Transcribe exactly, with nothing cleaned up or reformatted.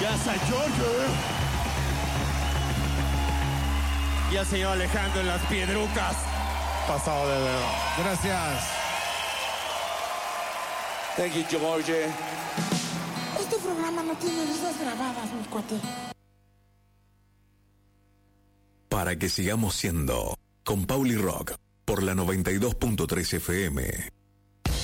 Gracias, George. Y al señor Alejandro en las piedrucas. Pasado de dedo. Gracias. Thank you, George. Este programa no tiene risas grabadas, mi cuate. Para que sigamos siendo con Pauli Rock por la noventa y dos punto tres F M.